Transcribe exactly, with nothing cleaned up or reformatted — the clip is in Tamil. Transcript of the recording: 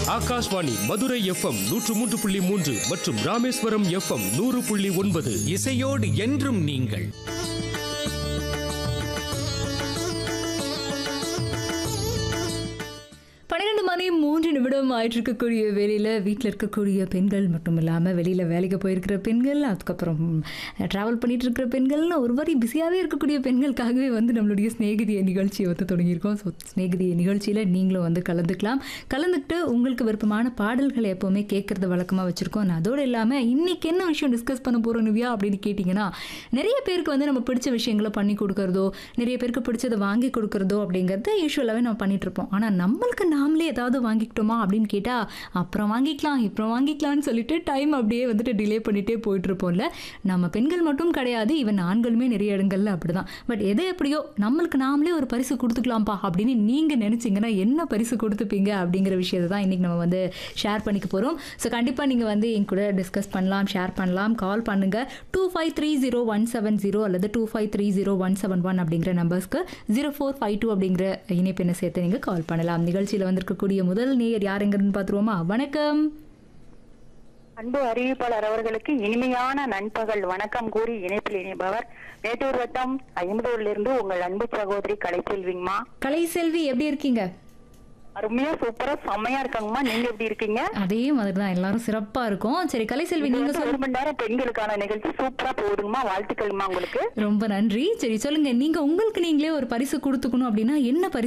ஆகாஷ்வாணி மதுரை எஃப்எம் நூற்று மூன்று புள்ளி மூன்று மற்றும் ராமேஸ்வரம் எஃப்எம் நூறு புள்ளி ஒன்பது. இசையோடு என்றும் நீங்கள். பன்னிரெண்டு மணி மூன்று நிமிடம் ஆயிட்டு இருக்கக்கூடிய வேலையில் வீட்டில் இருக்கக்கூடிய பெண்கள் மட்டும் இல்லாமல் வெளியில் வேலைக்கு போயிருக்கிற பெண்கள், அதுக்கப்புறம் ட்ராவல் பண்ணிட்டு இருக்கிற பெண்கள்னு ஒரு மாதிரி பிஸியாகவே இருக்கக்கூடிய பெண்களுக்காகவே வந்து நம்மளுடைய ஸ்நேகிதிய நிகழ்ச்சியை வந்து தொடங்கியிருக்கோம். ஸோ ஸ்நேகிதிய நிகழ்ச்சியில் நீங்களும் வந்து கலந்துக்கலாம். கலந்துக்கிட்டு உங்களுக்கு விருப்பமான பாடல்களை எப்போவுமே கேட்குறது வழக்கமாக வச்சுருக்கோம். நான் அதோடு இல்லாமல் இன்றைக்கி என்ன விஷயம் டிஸ்கஸ் பண்ண போகிறோம் நிவ்யா அப்படின்னு கேட்டிங்கன்னா, நிறைய பேருக்கு வந்து நம்ம பிடிச்ச விஷயங்களை பண்ணி கொடுக்குறதோ, நிறைய பேருக்கு பிடிச்சதை வாங்கி கொடுக்குறதோ அப்படிங்கிறத யூஸ்வலாகவே நம்ம பண்ணிகிட்ருப்போம். ஆனால் நம்மளுக்கு நாமளே ஏதாவது வாங்கிக்கிட்டோமா அப்படின்னு கேட்டால் அப்புறம் வாங்கிக்கலாம் இப்புறம் வாங்கிக்கலாம்னு சொல்லிட்டு டைம் அப்படியே வந்துட்டு டிலே பண்ணிகிட்டே போயிட்டுருப்போம்ல. நம்ம பெண்கள் மட்டும் கிடையாது, ஈவன் ஆண்களுமே நிறைய இடங்கள்ல அப்படி தான். பட் எது எப்படியோ நம்மளுக்கு நாமளே ஒரு பரிசு கொடுத்துக்கலாம்ப்பா அப்படின்னு நீங்கள் நினச்சிங்கன்னா என்ன பரிசு கொடுத்துப்பீங்க அப்படிங்கிற விஷயத்தை தான் இன்றைக்கி நம்ம வந்து ஷேர் பண்ணிக்க போகிறோம். ஸோ கண்டிப்பாக நீங்கள் வந்து என் கூட டிஸ்கஸ் பண்ணலாம், ஷேர் பண்ணலாம். கால் பண்ணுங்கள் two five three zero one seven zero அல்லது two five three zero one seven one அப்படிங்கிற நம்பர்ஸ்க்கு ஜீரோ ஃபோர் ஃபைவ் டூ அப்படிங்கிற இணைப்பெண்ணை சேர்த்து நீங்கள் கால் பண்ணலாம். நிகழ்ச்சியில் வந்திருக்கக்கூடிய முதல் நேயர் யாருங்கிறன்னு பார்த்துருவோமா? வணக்கம். அன்பு அறிவிப்பாளர் அவர்களுக்கு இனிமையான நண்பகல் வணக்கம் கூறி இணைப்பில் இணைப்பவர் மேட்டூர் வட்டம் ஐம்பதூர்ல இருந்து உங்கள் அன்பு சகோதரி கலைசெல்விங்கம்மா. கலைசெல்வி எப்படி இருக்கீங்க? அருமையா சூப்பரா செம்மையா இருக்காங்கம்மா. நீங்க எப்படி இருக்கீங்க? அதே மாதிரி தான் எல்லாரும் சிறப்பா இருக்கும். சரி கலைசெல்வி, நீங்க ஒரு மணி நேரம் பெண்களுக்கான நிகழ்ச்சி சூப்பரா போகுதுங்கம்மா. வாழ்த்துக்கள்மா உங்களுக்கு. ரொம்ப நன்றி. சரி சொல்லுங்க, நீங்க உங்களுக்கு நீங்களே ஒரு பரிசு கொடுத்துக்கணும் அப்படின்னா என்ன பரிசு